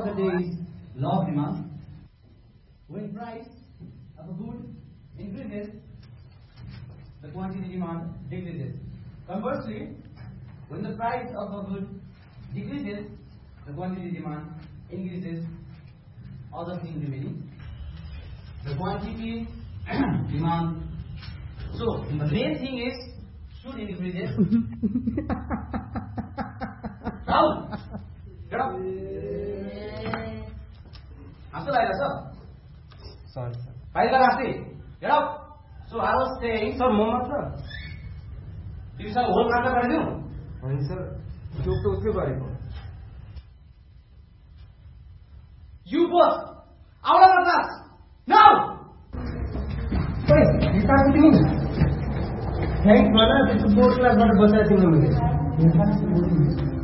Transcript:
of the day is law of demand. When price of a good increases, the quantity demand decreases. Conversely, when the price of a good decreases, the quantity demand increases. Other thing remaining, the quantity demand. So the main thing is should increases. Down. Get up. Answer like that, sir. Sorry, sir. Get up. So I was saying, Sir, moment, sir. you sir whole matter कर दूँ. नहीं sir, जो तो उसके बारे में. You both out of the class now. Hey, you can't do it. Thanks, brother. This is 4 class. What a bus I think.